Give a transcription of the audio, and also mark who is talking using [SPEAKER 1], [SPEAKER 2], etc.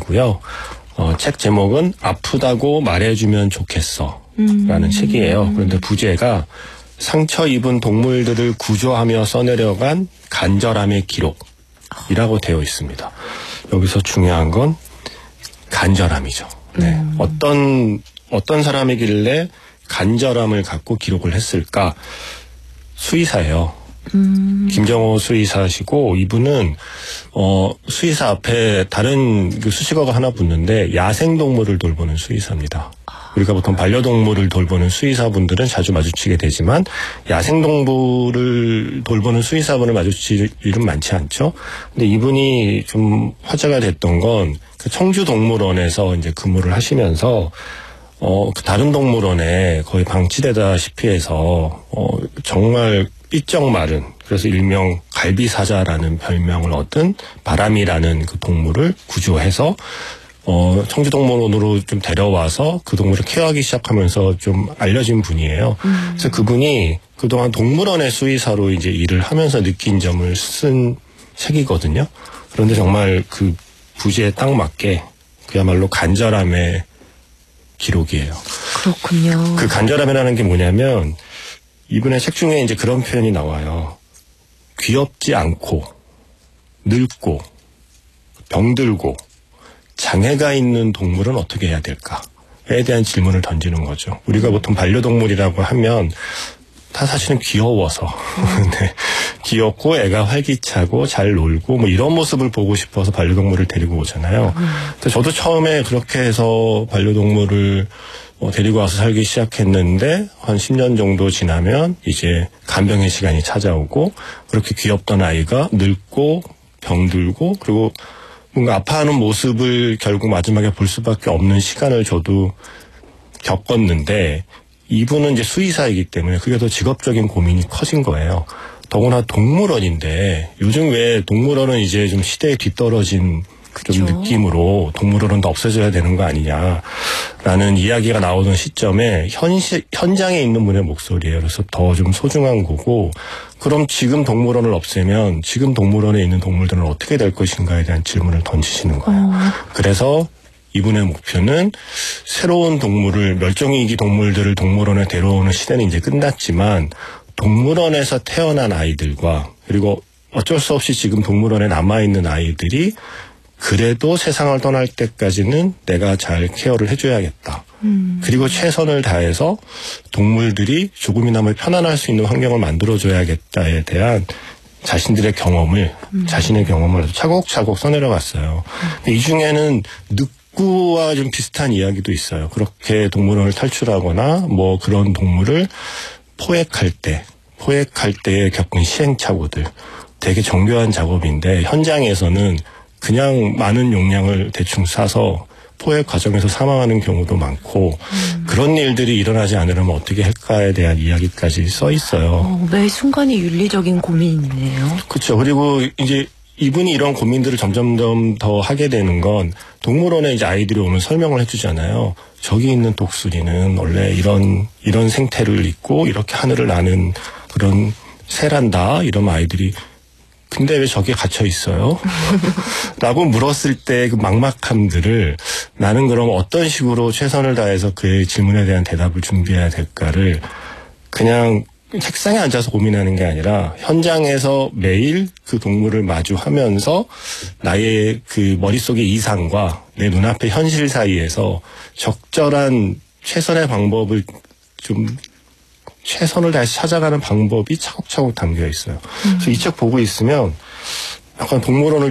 [SPEAKER 1] 책이고요. 책 제목은 아프다고 말해주면 좋겠어 라는 책이에요. 그런데 부제가 상처 입은 동물들을 구조하며 써내려간 간절함의 기록이라고 되어 있습니다. 여기서 중요한 건 간절함이죠. 네. 어떤 사람이길래 간절함을 갖고 기록을 했을까? 수의사예요. 김정호 수의사시고 이분은 수의사 앞에 다른 그 수식어가 하나 붙는데 야생동물을 돌보는 수의사입니다. 우리가 보통 반려동물을 돌보는 수의사분들은 자주 마주치게 되지만 야생동물을 돌보는 수의사분을 마주칠 일은 많지 않죠. 근데 이분이 좀 화제가 됐던 건 그 청주동물원에서 이제 근무를 하시면서 그 다른 동물원에 거의 방치되다시피 해서 정말 삐쩍 마른, 그래서 일명 갈비사자라는 별명을 얻은 바람이라는 그 동물을 구조해서 청주동물원으로 좀 데려와서 그 동물을 케어하기 시작하면서 좀 알려진 분이에요. 그래서 그분이 그동안 동물원의 수의사로 이제 일을 하면서 느낀 점을 쓴 책이거든요. 그런데 정말 그 부제에 딱 맞게 그야말로 간절함의 기록이에요.
[SPEAKER 2] 그렇군요.
[SPEAKER 1] 그 간절함이라는 게 뭐냐면 이분의 책 중에 이제 그런 표현이 나와요. 귀엽지 않고 늙고 병들고 장애가 있는 동물은 어떻게 해야 될까에 대한 질문을 던지는 거죠. 우리가 보통 반려동물이라고 하면 다 사실은 귀여워서 네. 귀엽고 애가 활기차고 잘 놀고 뭐 이런 모습을 보고 싶어서 반려동물을 데리고 오잖아요. 근데 저도 처음에 그렇게 해서 반려동물을 데리고 와서 살기 시작했는데 한 10년 정도 지나면 이제 간병의 시간이 찾아오고 그렇게 귀엽던 아이가 늙고 병들고 그리고 뭔가 아파하는 모습을 결국 마지막에 볼 수밖에 없는 시간을 저도 겪었는데 이분은 이제 수의사이기 때문에 그게 더 직업적인 고민이 커진 거예요. 더구나 동물원인데 요즘 왜 동물원은 이제 좀 시대에 뒤떨어진 좀 느낌으로 동물원은 더 없어져야 되는 거 아니냐라는 이야기가 나오는 시점에 현장에 있는 분의 목소리예요. 그래서 더 좀 소중한 거고 그럼 지금 동물원을 없애면 지금 동물원에 있는 동물들은 어떻게 될 것인가에 대한 질문을 던지시는 거예요. 그래서 이분의 목표는 새로운 동물을 멸종위기 동물들을 동물원에 데려오는 시대는 이제 끝났지만 동물원에서 태어난 아이들과 그리고 어쩔 수 없이 지금 동물원에 남아있는 아이들이 그래도 세상을 떠날 때까지는 내가 잘 케어를 해줘야겠다. 그리고 최선을 다해서 동물들이 조금이나마 편안할 수 있는 환경을 만들어줘야겠다에 대한 자신들의 경험을, 자신의 경험을 차곡차곡 써내려갔어요. 이 중에는 늑구와 좀 비슷한 이야기도 있어요. 그렇게 동물원을 탈출하거나 뭐 그런 동물을 포획할 때에 겪은 시행착오들. 되게 정교한 작업인데 현장에서는 그냥 많은 용량을 대충 싸서 포획 과정에서 사망하는 경우도 많고 그런 일들이 일어나지 않으려면 어떻게 할까에 대한 이야기까지 써 있어요.
[SPEAKER 2] 매 순간이 윤리적인 고민이네요.
[SPEAKER 1] 그렇죠. 그리고 이제 이분이 이런 고민들을 점점 더 하게 되는 건 동물원에 이제 아이들이 오면 설명을 해주잖아요. 저기 있는 독수리는 원래 이런 생태를 잇고 이렇게 하늘을 나는 그런 새란다. 이러면 아이들이 근데 왜 저기에 갇혀 있어요? 라고 물었을 때 그 막막함들을 나는 그럼 어떤 식으로 최선을 다해서 그의 질문에 대한 대답을 준비해야 될까를 그냥 책상에 앉아서 고민하는 게 아니라 현장에서 매일 그 동물을 마주하면서 나의 그 머릿속의 이상과 내 눈앞의 현실 사이에서 적절한 최선의 방법을 좀 최선을 다해서 찾아가는 방법이 차곡차곡 담겨 있어요. 그래서 이 책 보고 있으면 약간 동물원을